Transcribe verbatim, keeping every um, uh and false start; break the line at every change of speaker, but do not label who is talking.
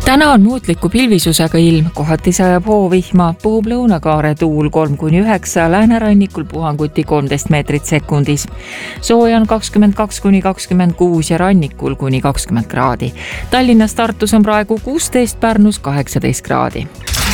Täna on muutliku pilvisusega ilm, kohati sajab hoovihma, puhub lõunakaare tuul kolm kuni üheksa, läänerannikul puhanguti kolmteist meetrit sekundis. Sooja on kakskümmend kaks kuni kakskümmend kuus ja rannikul kuni kakskümmend kraadi. Tallinnas, Tartus on praegu kuusteist, Pärnus kaheksateist kraadi.